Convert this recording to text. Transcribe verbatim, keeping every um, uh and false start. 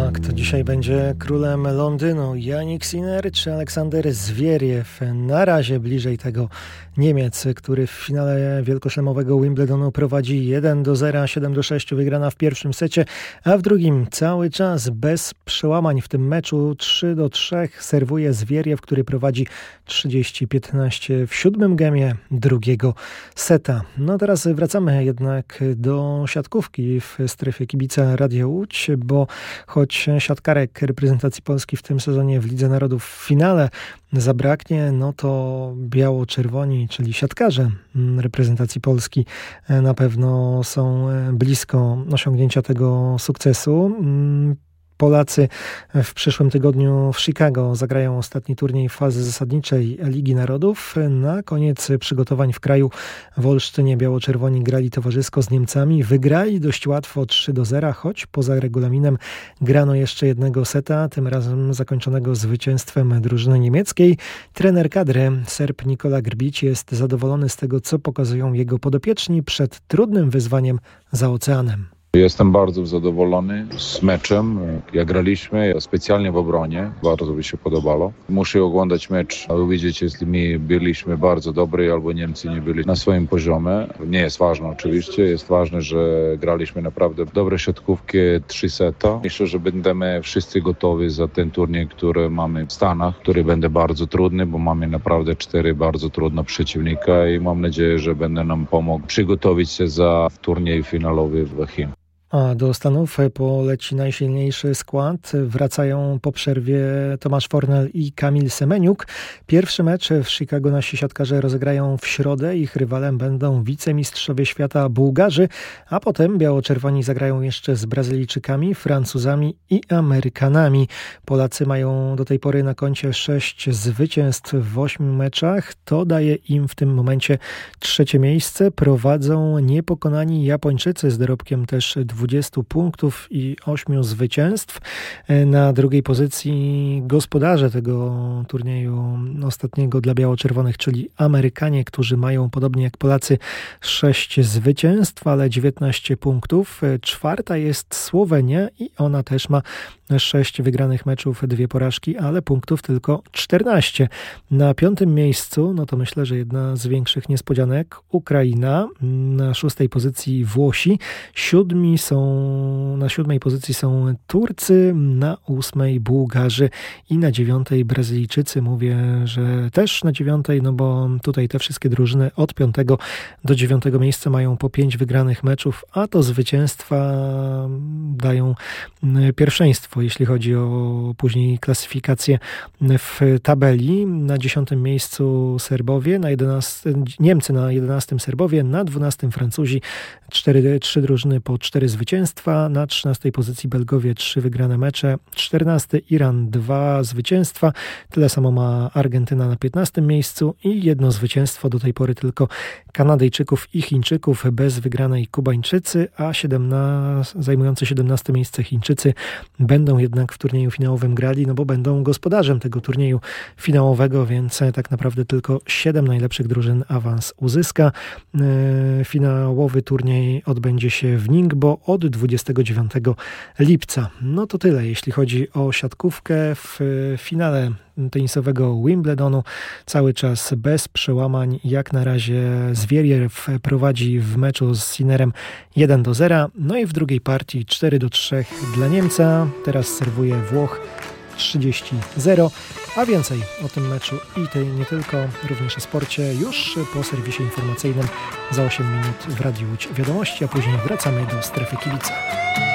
kto dzisiaj będzie królem Londynu? Jannik Sinner czy Aleksander Zwieriew? Na razie bliżej tego Niemiec, który w finale wielkoszlemowego Wimbledonu prowadzi jeden do zera, siedem do sześciu, wygrana w pierwszym secie, a w drugim cały czas bez przełamań w tym meczu trzy do trzech serwuje Zwieriew, który prowadzi trzydzieści piętnaście w siódmym gemie drugiego seta. No teraz wracamy jednak do siatkówki w strefie kibica Radia Łódź, bo choć siatkarek reprezentacji Polski w tym sezonie w Lidze Narodów w finale zabraknie, no to biało-czerwoni, czyli siatkarze reprezentacji Polski na pewno są blisko osiągnięcia tego sukcesu. Polacy w przyszłym tygodniu w Chicago zagrają ostatni turniej fazy zasadniczej Ligi Narodów. Na koniec przygotowań w kraju w Olsztynie biało-czerwoni grali towarzysko z Niemcami. Wygrali dość łatwo trzy do zera, choć poza regulaminem grano jeszcze jednego seta, tym razem zakończonego zwycięstwem drużyny niemieckiej. Trener kadry, Serb Nikola Grbić, jest zadowolony z tego, co pokazują jego podopieczni przed trudnym wyzwaniem za oceanem. Jestem bardzo zadowolony z meczem, jak graliśmy, specjalnie w obronie, bardzo mi się podobało. Muszę oglądać mecz, aby wiedzieć, jeśli my byliśmy bardzo dobrzy albo Niemcy nie byli na swoim poziomie. Nie jest ważne oczywiście, jest ważne, że graliśmy naprawdę dobre siatkówki, trzy seta. Myślę, że będziemy wszyscy gotowi za ten turniej, który mamy w Stanach, który będzie bardzo trudny, bo mamy naprawdę cztery bardzo trudne przeciwnika i mam nadzieję, że będę nam pomógł przygotować się za turniej finalowy w Chinach. A do Stanów poleci najsilniejszy skład. Wracają po przerwie Tomasz Fornel i Kamil Semeniuk. Pierwszy mecz w Chicago nasi siatkarze rozegrają w środę. Ich rywalem będą wicemistrzowie świata Bułgarzy, a potem biało-czerwoni zagrają jeszcze z Brazylijczykami, Francuzami i Amerykanami. Polacy mają do tej pory na koncie sześć zwycięstw w ośmiu meczach. To daje im w tym momencie trzecie miejsce. Prowadzą niepokonani Japończycy z dorobkiem też dwudziestu punktów i ośmiu zwycięstw. Na drugiej pozycji gospodarze tego turnieju ostatniego dla biało-czerwonych, czyli Amerykanie, którzy mają podobnie jak Polacy sześć zwycięstw, ale dziewiętnaście punktów. Czwarta jest Słowenia i ona też ma sześć wygranych meczów, dwie porażki, ale punktów tylko czternaście. Na piątym miejscu, no to myślę, że jedna z większych niespodzianek, Ukraina. Na szóstej pozycji Włosi. Siódmi są, na siódmej pozycji są Turcy, na ósmej Bułgarzy i na dziewiątej Brazylijczycy. Mówię, że też na dziewiątej, no bo tutaj te wszystkie drużyny od piątego do dziewiątego miejsca mają po pięć wygranych meczów, a to zwycięstwa dają pierwszeństwo, jeśli chodzi o później klasyfikację w tabeli. Na dziesiątym miejscu Serbowie, na jedenastym, Niemcy na jedenastym Serbowie, na dwunastym Francuzi, cztery, trzy drużyny po cztery zwycięstwa, na trzynastej pozycji Belgowie, trzy wygrane mecze, czternasty Iran, dwa zwycięstwa, tyle samo ma Argentyna na piętnastym miejscu i jedno zwycięstwo, do tej pory tylko Kanadyjczyków i Chińczyków, bez wygranej Kubańczycy, a siedemnaście, zajmujący siedemnaste miejsce Chińczycy będą jednak w turnieju finałowym grali, no bo będą gospodarzem tego turnieju finałowego, więc tak naprawdę tylko siedem najlepszych drużyn awans uzyska. Finałowy turniej odbędzie się w Ningbo od dwudziestego dziewiątego lipca. No to tyle, jeśli chodzi o siatkówkę. W finale tenisowego Wimbledonu cały czas bez przełamań. Jak na razie Zwieriew prowadzi w meczu z Sinnerem jeden do zera. No i w drugiej partii cztery do trzech dla Niemca. Teraz serwuje Włoch trzydzieści zero. A więcej o tym meczu i tej nie tylko, również o sporcie już po serwisie informacyjnym za osiem minut w Radiu Łódź Wiadomości, a później wracamy do strefy kibica.